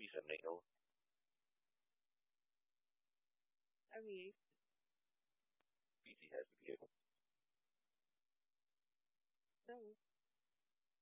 Neil. I mean, BT has to be able.